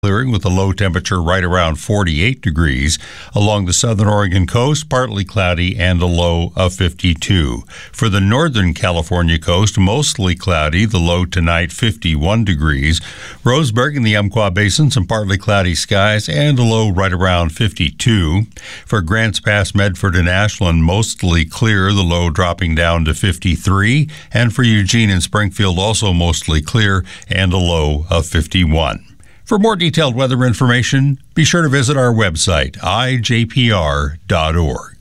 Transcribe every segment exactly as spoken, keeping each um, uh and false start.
Clearing with a low temperature right around forty-eight degrees. Along the southern Oregon coast, partly cloudy and a low of fifty-two. For the northern California coast, mostly cloudy, the low tonight fifty-one degrees. Roseburg and the Umpqua Basin, some partly cloudy skies and a low right around fifty-two. For Grants Pass, Medford, and Ashland, mostly clear, the low dropping down to fifty-three. And for Eugene and Springfield, also mostly clear and a low of fifty-one. For more detailed weather information, be sure to visit our website, I J P R dot org.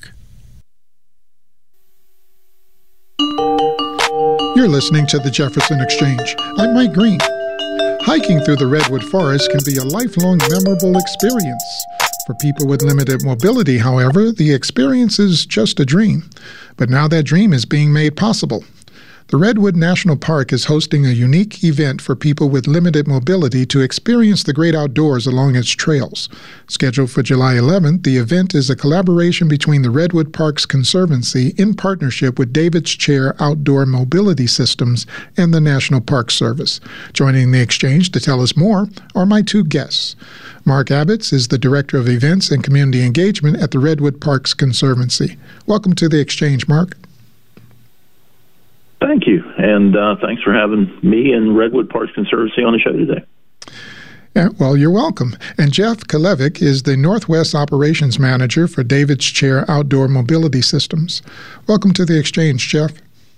You're listening to the Jefferson Exchange. I'm Mike Green. Hiking through the Redwood Forest can be a lifelong memorable experience. For people with limited mobility, however, the experience is just a dream. But now that dream is being made possible. The Redwood National Park is hosting a unique event for people with limited mobility to experience the great outdoors along its trails. Scheduled for July eleventh, the event is a collaboration between the Redwood Parks Conservancy in partnership with David's Chair Outdoor Mobility Systems and the National Park Service. Joining the exchange to tell us more are my two guests. Mark Abitz is the Director of Events and Community Engagement at the Redwood Parks Conservancy. Welcome to the exchange, Mark. Thank you, and uh, thanks for having me and Redwood Parks Conservancy on the show today. Yeah, well, you're welcome. And Jeff Kalevic is the Northwest Operations Manager for David's Chair Outdoor Mobility Systems. Welcome to the exchange, Jeff.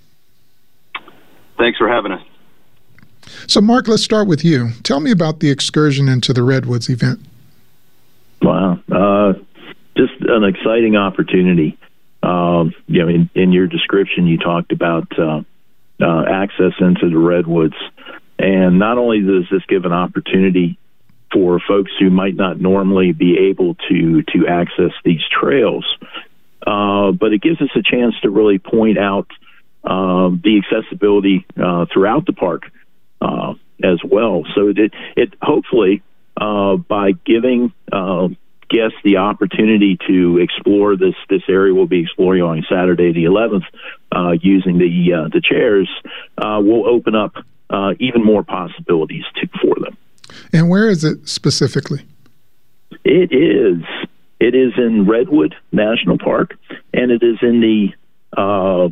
Thanks for having us. So, Mark, let's start with you. Tell me about the excursion into the Redwoods event. Wow, uh, just an exciting opportunity. Um, you know, in, in your description, you talked about uh, uh, access into the Redwoods. And not only does this give an opportunity for folks who might not normally be able to, to access these trails, uh, but it gives us a chance to really point out uh, the accessibility uh, throughout the park uh, as well. So it, it hopefully, uh, by giving uh, guests the opportunity to explore this this area we'll be exploring on Saturday the eleventh uh, using the uh, the chairs, uh, will open up uh, even more possibilities to, for them. And where is it specifically? It is it is in Redwood National Park, and it is in the uh,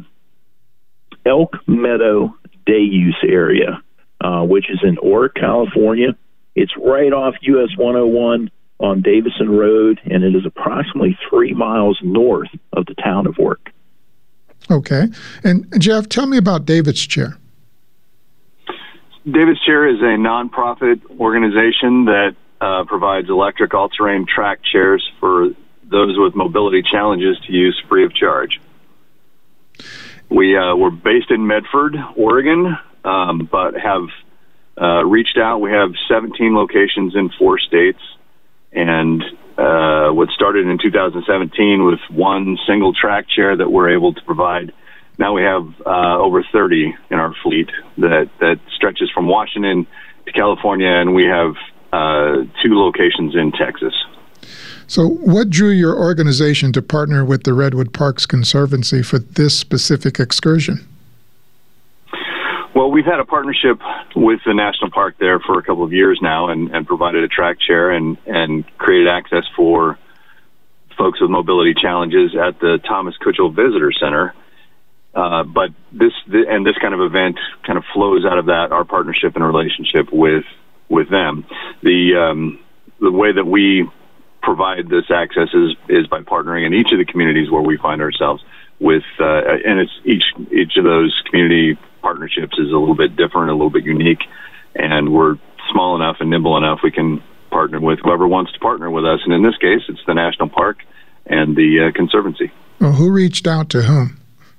Elk Meadow Day Use area, uh, which is in Orick, California. It's right off U S one oh one on Davison Road, and it is approximately three miles north of the town of Orick. Okay. And Jeff, tell me about David's Chair. David's Chair is a nonprofit organization that uh, provides electric all-terrain track chairs for those with mobility challenges to use free of charge. We, uh, we're based in Medford, Oregon, um, but have uh, reached out. We have seventeen locations in four states. And uh, what started in two thousand seventeen with one single track chair that we're able to provide, now we have uh, over thirty in our fleet that, that stretches from Washington to California, and we have uh, two locations in Texas. So what drew your organization to partner with the Redwood Parks Conservancy for this specific excursion? Well, we've had a partnership with the National Park there for a couple of years now, and, and provided a track chair and, and created access for folks with mobility challenges at the Thomas Kutchell Visitor Center. Uh, but this and this kind of event kind of flows out of that, our partnership and relationship with with them. The um, the way that we provide this access is is by partnering in each of the communities where we find ourselves with, uh, and it's each each of those community partnerships is a little bit different, a little bit unique, and we're small enough and nimble enough we can partner with whoever wants to partner with us. And in this case, it's the National Park and the uh, Conservancy. Well, who reached out to whom?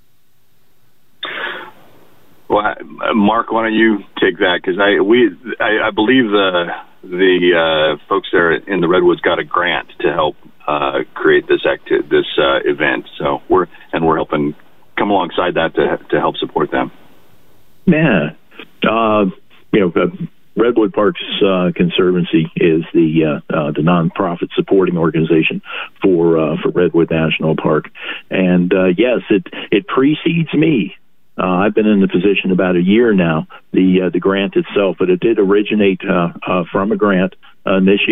Well, I, Mark, why don't you take that? Because I we I, I believe the the uh, folks there in the Redwoods got a grant to help uh, create this acti- this uh, event. So we're and we're helping come alongside that to to help support them. Yeah, uh, you know, uh, Redwood Parks uh, Conservancy is the uh, uh, the nonprofit supporting organization for uh, for Redwood National Park, and uh, yes, it it precedes me. Uh, I've been in the position about a year now. The uh, the grant itself, but it did originate uh, uh, from a grant initiate